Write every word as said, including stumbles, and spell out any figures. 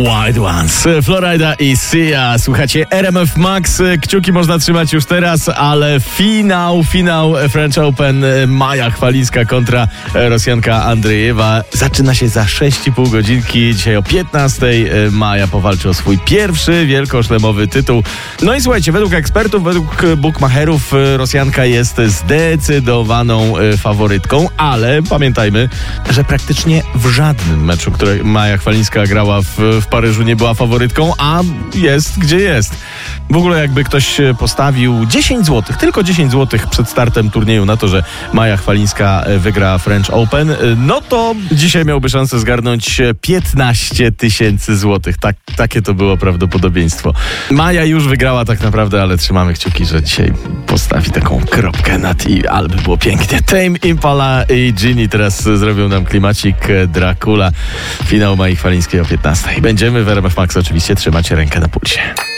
Wild Ones, Florida i Sia. Słuchacie, R M F Max, kciuki można trzymać już teraz, ale finał, finał French Open, Maja Chwalińska kontra Rosjanka Andrejewa zaczyna się za sześć i pół godzinki. Dzisiaj o piętnastej Maja powalczy o swój pierwszy wielkoszlemowy tytuł. No i słuchajcie, według ekspertów, według bookmacherów Rosjanka jest zdecydowaną faworytką, ale pamiętajmy, że praktycznie w żadnym meczu, który Maja Chwalińska grała w, w Paryżu, nie była faworytką, a jest gdzie jest. W ogóle jakby ktoś postawił dziesięć złotych, tylko dziesięć złotych przed startem turnieju na to, że Maja Chwalińska wygra French Open, no to dzisiaj miałby szansę zgarnąć piętnaście tysięcy złotych. Tak, takie to było prawdopodobieństwo. Maja już wygrała tak naprawdę, ale trzymamy kciuki, że dzisiaj postawi taką kropkę nad i, alby było pięknie. Tame Impala i Ginny teraz zrobią nam klimacik. Dracula. Finał Mai Chwalińskiej o piętnastej. Będziemy w R M F Max oczywiście trzymać rękę na pulsie.